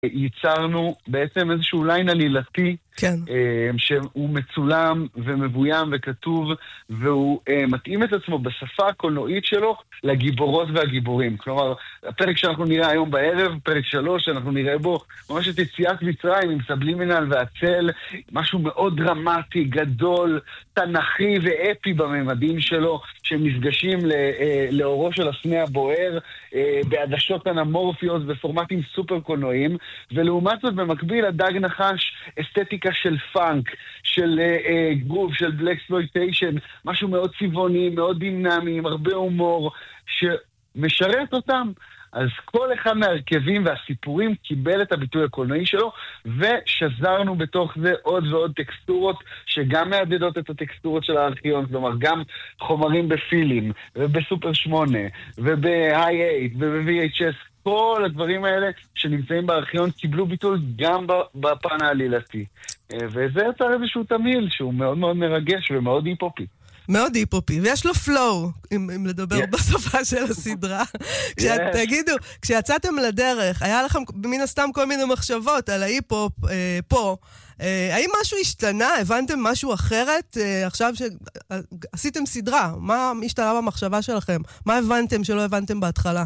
ייצרנו בעצם איזשהו ליין עלילתי, כן. שהוא מצולם ומבוים וכתוב, והוא מתאים את עצמו בשפה הקולנועית שלו לגיבורות והגיבורים. כלומר, הפרק שאנחנו נראה היום בערב, פרק 3, אנחנו נראה בו ממש את יציאת מצרים עם סבלימינל והצל, משהו מאוד דרמטי, גדול, תנכי ואפי בממדים שלו, שמפגשים לאורו של הסנה הבוער, בעדשות אנמורפיות בפורמטים סופר קולנועיים, ולעומת זאת במקביל הדג נחש אסתטיקה של פאנק, של גרוב, של בלקספלויטיישן, משהו מאוד צבעוני, מאוד דינמי, עם הרבה הומור, שמשרת אותם. אז כל אחד מהרכבים והסיפורים קיבל את הביטוי הקולנועי שלו, ושזרנו בתוך זה עוד ועוד טקסטורות שגם מעדדות את הטקסטורות של הארכיון, כלומר גם חומרים בפילים ובסופר 8 וב-i8 וב-VHS, כל הדברים האלה שנמצאים בארכיון קיבלו ביטוי גם בפן העלילתי. וזה יצר איזשהו תמיל שהוא מאוד מאוד מרגש ומאוד היפופי. מאוד היפופי, ויש לו פלואו, אם לדבר בשפה של הסדרה. תגידו, כשיצאתם לדרך, היה לכם מן הסתם כל מיני מחשבות על ההיפופ פה, האם משהו השתנה? הבנתם משהו אחרת? עכשיו שעשיתם סדרה, מה השתנה במחשבה שלכם? מה הבנתם שלא הבנתם בהתחלה?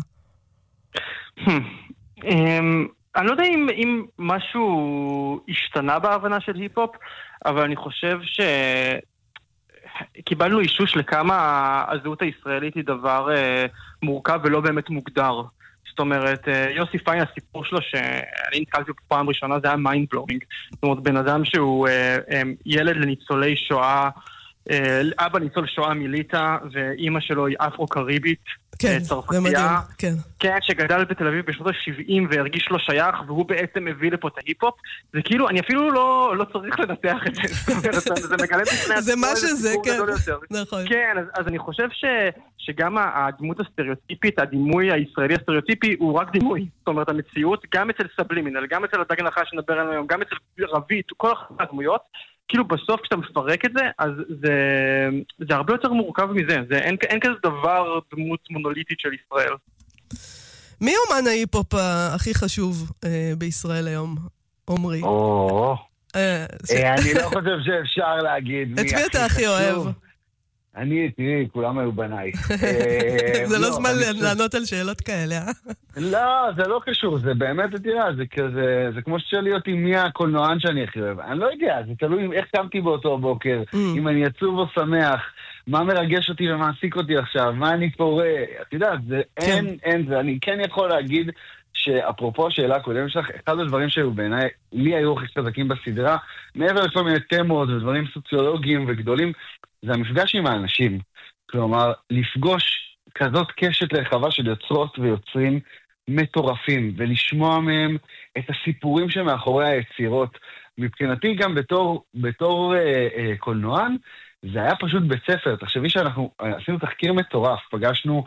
אני לא יודע אם משהו השתנה בהבנה של היפופ, אבל אני חושב קיבלנו אישוש לכמה הזהות הישראלית היא דבר מורכב ולא באמת מוגדר. זאת אומרת, יוסי פיין, הסיפור שלו שאני נתקלתי פעם ראשונה, זה היה mind blowing. זאת אומרת, בן אדם שהוא ילד לניצולי שואה, אבא ניצול שואה מליטה, ואימא שלו היא אפרו-קריבית, כן, צרפתייה. כן. כן, שגדל בתל אביב בשנות ה-70 והרגיש לו שייך, והוא בעצם הביא לפה את ההיפ-הופ. זה כאילו, אני אפילו לא צריך לנתח את זה. זה מגלה בפני זה מה שזה, כן. נכון. כן, אז אני חושב שגם הדמות הסטריאוטיפית, הדימוי הישראלי הסטריאוטיפי, הוא רק דימוי. זאת אומרת, המציאות, גם אצל סבלימינל, גם אצל הדג נחש שנדבר עליהם היום, גם אצל רבית, כל הדמויות, כאילו בסוף כשאתה מפרק את זה, אז זה הרבה יותר מורכב מזה. אין כזה דבר דמות מונוליטית של ישראל. מי אומן ההיפופ הכי חשוב בישראל היום, עומרי? אני לא חושב שאפשר להגיד. את מי אתה הכי אוהב? תראי, כולם היו בניי. זה לא זמן לענות על שאלות כאלה, אה? לא, זה לא קשור, זה באמת, תראה, זה כמו ששאלי אותי מי הקולנוען שאני הכי אוהב. אני לא יודע, זה תלוי איך קמתי באותו בוקר, אם אני עצוב או שמח, מה מרגש אותי ומעסיק אותי עכשיו, מה אני קורא, את יודעת, אין זה, אני כן יכול להגיד שאפרופו השאלה הקודמת שלך, אחד הדברים שהיו בעיניי, לי היו הכי חזקים בסדרה, מעבר לכל מיני תמות ודברים סוציולוגיים וגדולים, זה המפגש עם האנשים. כלומר, לפגוש כזאת קשת רחבה של יוצרות ויוצרים מטורפים, ולשמוע מהם את הסיפורים שמאחורי היצירות. מבחינתי גם בתור קולנוען, זה היה פשוט בית ספר. תחשבי שאנחנו עשינו תחקיר מטורף, פגשנו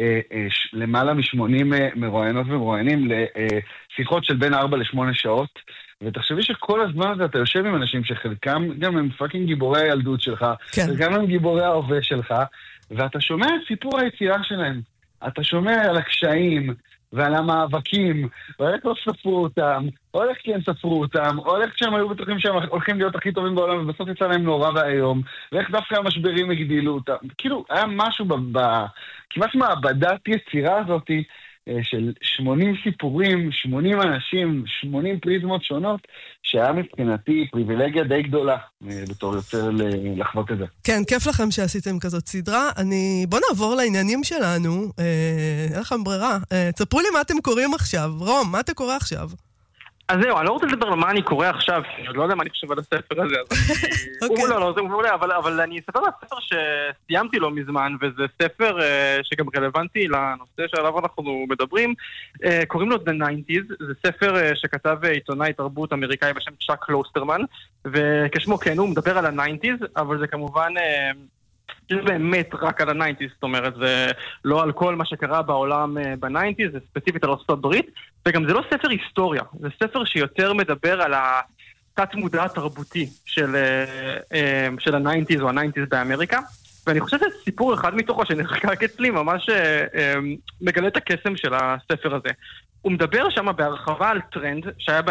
למעלה מ80 מרואיינות ומרואיינים לשיחות של בין 4 ל8 שעות, ותחשבי שכל הזמן הזה אתה יושב עם אנשים שחלקם גם הם פאקינג גיבורי הילדות שלך, כן. וגם הם גיבורי ההווה שלך, ואתה שומע את סיפור היצירה שלהם. אתה שומע על הקשיים ועל המאבקים, או איך לא ספרו אותם, או איך כן ספרו אותם, או איך שהם היו בטוחים שהם הולכים להיות הכי טובים בעולם, ובסוף יצא להם נורא והיום, ואיך דווקא המשברים הגדילו אותם. כאילו, היה משהו כמעט מעבדת יצירה הזאת, של 80 סיפורים, 80 אנשים, 80 פריזמות שונות, שהיה מבחינתי פריבילגיה די גדולה בתור יוצר לחוות את זה. כן, כיף לכם שעשיתם כזאת סדרה. בוא נעבור לעניינים שלנו. אין לכם ברירה. תספרו לי מה אתם קוראים עכשיו. רום, מה אתה קורא עכשיו? אז זהו, אני לא רוצה לדבר על מה אני קורא עכשיו, אני עוד לא יודע מה אני חושב על הספר הזה. זה מעולה, אבל אני אספר על הספר שסיימתי לו מזמן, וזה ספר שגם רלוונטי לנושא שעליו אנחנו מדברים. קוראים לו The 90s, זה ספר שכתב עיתונאי תרבות אמריקאי בשם צ'אק קלוסטרמן, וכשמו כן, הוא מדבר על ה-90s, אבל זה כמובן זה באמת רק על ה-90s, זאת אומרת, זה לא על כל מה שקרה בעולם ב-90s, זה ספציפית על ארצות הברית, וגם זה לא ספר היסטוריה, זה ספר שיותר מדבר על התת מודע התרבותי של ה-90s או ה-90s באמריקה, ואני חושב שזה סיפור אחד מתוכו שנחקק אצלי, ממש מגלה את הקסם של הספר הזה. הוא מדבר שם בהרחבה על טרנד שהיה